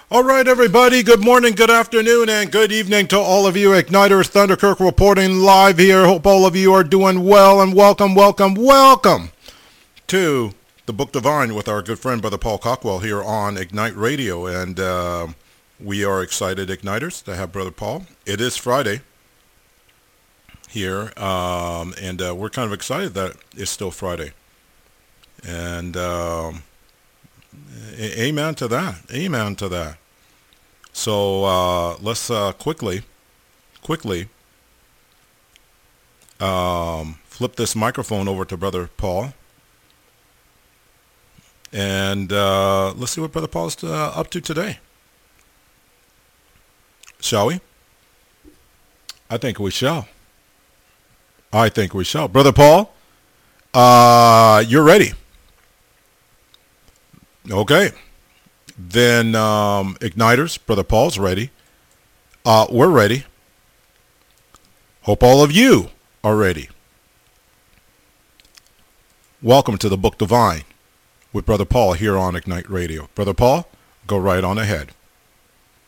All right, everybody. Good morning, good afternoon, and good evening to all of you. Igniters, Thunderkirk reporting live here. Hope all of you are doing well, and welcome to the Book Divine with our good friend, Brother Paul Cockwell, here on Ignite Radio. And we are excited, Igniters, to have Brother Paul. It is Friday here, and we're kind of excited that it's still Friday. And amen to that. Amen to that. So let's quickly flip this microphone over to Brother Paul. And let's see what Brother Paul's up to today. Shall we? I think we shall. Brother Paul, you're ready. Okay. Then Igniters, Brother Paul's ready. We're ready. Hope all of you are ready. Welcome to the Book Divine with Brother Paul here on Ignite Radio. Brother Paul, go right on ahead.